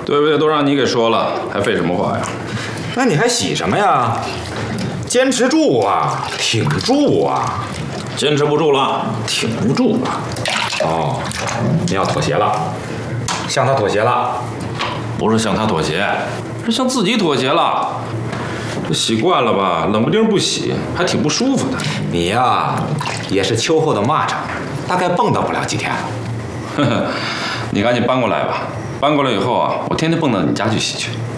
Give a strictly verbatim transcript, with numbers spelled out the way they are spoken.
对不对？都让你给说了，还废什么话呀？ 那你还洗什么呀？坚持住啊，挺住啊！ 坚持不住了，挺不住了。 哦，你要妥协了，向他妥协了？ 不是向他妥协，是向自己妥协了。这洗惯了吧，冷不丁不洗，还挺不舒服的。 你呀，也是秋后的蚂蚱，大概蹦跶不了几天。 呵呵，你赶紧搬过来吧。搬过来以后啊，我天天蹦到你家去洗去。